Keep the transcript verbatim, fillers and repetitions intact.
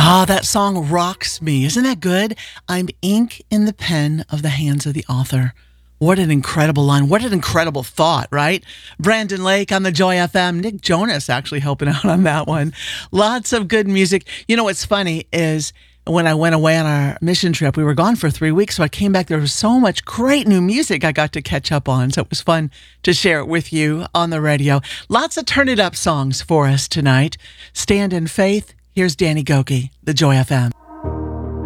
Ah, that song rocks me. Isn't that good? I'm ink in the pen of the hands of the author. What an incredible line. What an incredible thought, right? Brandon Lake on the Joy F M. Nick Jonas actually helping out on that one. Lots of good music. You know what's funny is when I went away on our mission trip, we were gone for three weeks. So I came back. There was so much great new music I got to catch up on. So it was fun to share it with you on the radio. Lots of turn it up songs for us tonight. Stand in Faith. Here's Danny Gokey, the Joy F M.